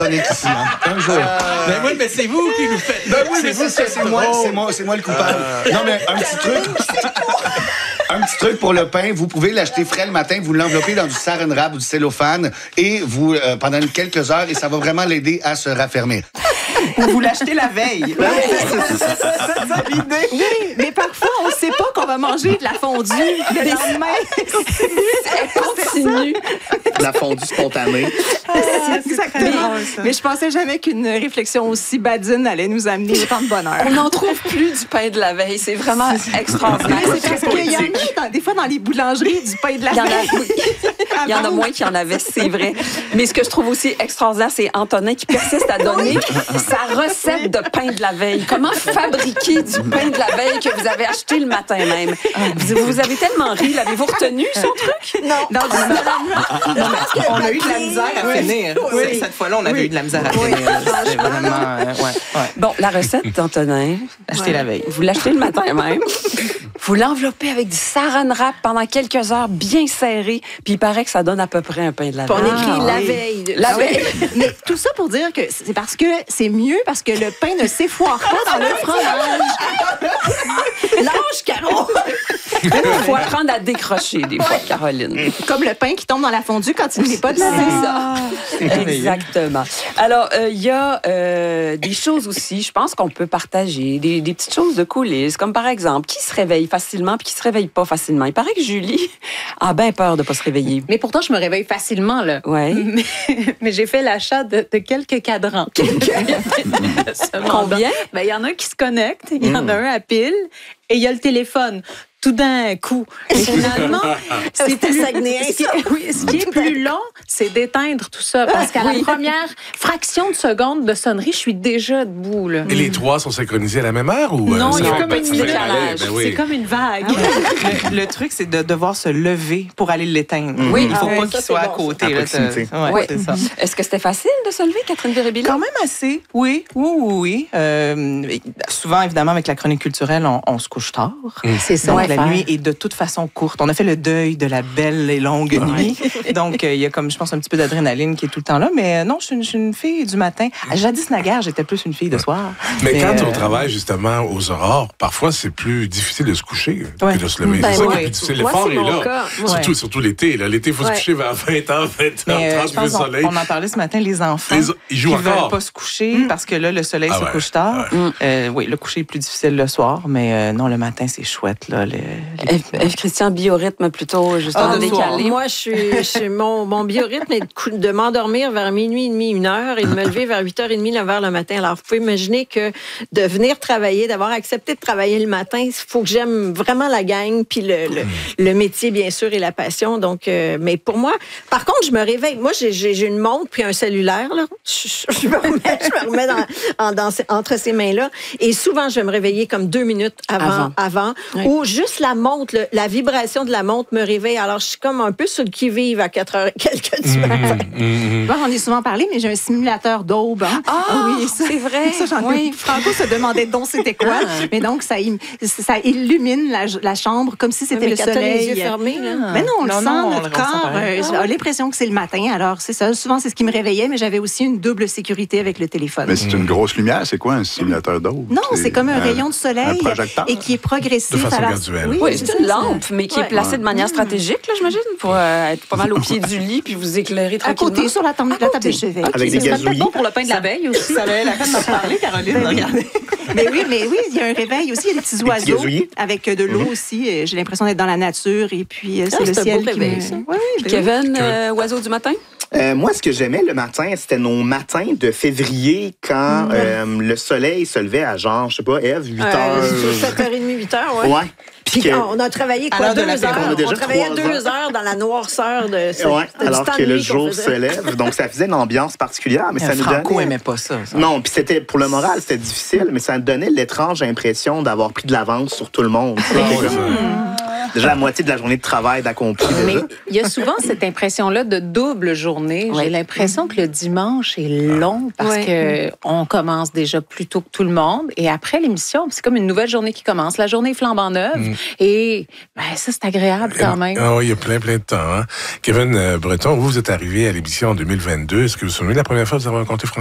ici, hein. Un jour. Ben oui, mais c'est vous qui nous faites. Ben oui, mais c'est moi le coupable. Non, mais un petit truc. Un petit truc pour le pain, vous pouvez l'acheter frais le matin, vous l'enveloppez dans du saran wrap ou du cellophane et vous pendant quelques heures et ça va vraiment l'aider à se raffermir. Ou vous l'achetez la veille. C'est ça l'idée. Oui, mais parfois, on ne sait pas qu'on va manger de la fondue le lendemain. Elle continue. La fondue spontanée. Exactement. Mais je pensais jamais qu'une réflexion aussi badine allait nous amener autant de bonheur. On n'en trouve plus du pain de la veille. C'est vraiment extraordinaire. C'est parce qu'il y en a des fois dans les boulangeries du pain de la veille. Il y en a moins qu'il y en avait, c'est vrai. Mais ce que je trouve aussi extraordinaire, c'est Antonin qui persiste à donner sa recette de pain de la veille. Comment fabriquer du pain de la veille que vous avez acheté le matin même? Vous avez tellement ri. L'avez-vous retenu, son truc? Non. On a eu de la misère à finir. Oui. Cette fois-là, on avait eu de la misère à finir. C'était vraiment... Bon, la recette d'Antonin, Acheter la veille. vous l'achetez le matin même. Vous l'enveloppez avec du saran wrap pendant quelques heures bien serré, puis il paraît que ça donne à peu près un pain de la veille. On écrit la veille. La veille. Mais tout ça pour dire que c'est parce que c'est mieux parce que le pain ne s'effoire pas dans le fromage. Lâche, Caro! Il faut apprendre à décrocher des fois, Caroline. Comme le pain qui tombe dans la fondue quand il n'est pas de la C'est ça. Exactement. Alors, il y a des choses aussi, je pense qu'on peut partager, des petites choses de coulisses, comme par exemple, qui se réveille facilement puis qui se réveille pas facilement. Il paraît que Julie a bien peur de pas se réveiller. Mais pourtant, je me réveille facilement, là. Ouais. Mais j'ai fait l'achat de quelques cadrans. Combien? Ben, il y en a un qui se connecte, il y en a un à pile, et il y a le téléphone. Tout d'un coup. Et finalement, c'est plus ce qui est plus long, c'est d'éteindre tout ça. Parce qu'à la première fraction de seconde de sonnerie, je suis déjà debout. Là. Et les trois sont synchronisés à la même heure? Ou, non, il y a fait comme une décalage. oui. C'est comme une vague. Le truc, c'est de devoir se lever pour aller l'éteindre. Oui. Il ne faut pas qu'il ça, soit c'est à bon, côté. À Là, proximité. Oui. c'est ça. Est-ce que c'était facile de se lever, Catherine Vérébillon? Quand même assez, oui. Souvent, évidemment, avec la chronique culturelle, on se couche tard. C'est ça. Donc, la nuit est de toute façon courte. On a fait le deuil de la belle et longue nuit. Donc, il y a comme, je pense, un petit peu d'adrénaline qui est tout le temps là. Mais non, je suis une fille du matin. Jadis naguère, j'étais plus une fille de soir. Mais quand on travaille justement aux aurores, parfois, c'est plus difficile de se coucher que de se lever. Ben C'est ça qui est oui. plus difficile. Moi, L'effort c'est est mon là. cas. Surtout l'été. L'été, il faut se coucher vers 20h, 20h30, Je pense le soleil. on en parlait ce matin, les enfants Ils jouent qui ne veulent encore. pas se coucher parce que là, le soleil se couche tard. Oui, le coucher est plus difficile le soir, mais non, le matin, c'est chouette. Là, Christian, biorhythme plutôt, justement, décalé. Moi, je suis mon biorhythme est de m'endormir vers minuit et demi, 1h et de me lever vers 8h30, 9h le matin. Alors, vous pouvez imaginer que de venir travailler, d'avoir accepté de travailler le matin, il faut que j'aime vraiment la gang, puis le métier, bien sûr, et la passion. Donc, mais pour moi, par contre, je me réveille. Moi, j'ai une montre puis un cellulaire, là. Je me remets entre ces mains-là. Et souvent, je vais me réveiller comme 2 minutes avant Oui. ou juste la montre, la vibration de la montre me réveille. Alors, je suis comme un peu sur le qui-vive à 4h quelques du matin. Bon, j'en ai souvent parlé, mais j'ai un simulateur d'aube. Hein? Oui, c'est vrai. Ça, Franco se demandait donc c'était quoi. Mais donc, ça illumine la chambre comme si c'était le quand t'as soleil. les yeux fermés, là. Mais non, on le Non, sent, non, on notre le ressent corps pareil. a l'impression que c'est le matin. Alors, c'est ça. Souvent, c'est ce qui me réveillait, mais j'avais aussi une double sécurité avec le téléphone. Mais c'est une grosse lumière. C'est quoi un simulateur d'aube? Non, c'est comme un rayon de soleil un projecteur. et qui est progressif. De façon Alors, graduelle. Oui, c'est une lampe, mais qui est placée de manière stratégique, là, j'imagine, pour être pas mal au pied du lit puis vous éclairer à tranquillement. côté, sur la table de chevet. Avec des gazouillis. Bon pour le pain de la veille aussi. Ça valait la peine d'en parler, Caroline. Regardez. Mais oui, il y a un réveil aussi. Il y a des petits oiseaux gazouillis. avec de l'eau aussi. J'ai l'impression d'être dans la nature et puis c'est le c'est un ciel beau qui réveil, me... ça. Oui, Kevin, oiseau du matin? Moi, ce que j'aimais le matin, c'était nos matins de février quand le soleil se levait à genre, je sais pas, Ève, 8 heures. 7h30, 8h, oui. Ouais. Puis on a travaillé À quoi, l'heure de 2 l'apéro. heures? On a déjà On travaillait 3 2 heures dans la noirceur de ce Ouais, du alors temps que de le nuit qu'on jour faisait. se lève. Donc, ça faisait une ambiance particulière, mais ça nous Franco donnait... aimait pas ça. Non, puis c'était pour le moral, c'était difficile, mais ça nous donnait l'étrange impression d'avoir pris de l'avance sur tout le monde. C'était comme- déjà la moitié de la journée de travail d'accompli. Mais il y a souvent cette impression-là de double journée. J'ai l'impression que le dimanche est long parce que on commence déjà plus tôt que tout le monde. Et après l'émission, c'est comme une nouvelle journée qui commence. La journée flambant neuve. Et ça, c'est agréable quand même. Ah oui, il y a plein de temps. Hein? Kevin Breton, vous êtes arrivé à l'émission en 2022. Est-ce que vous vous souvenez de la première fois que vous avez rencontré François?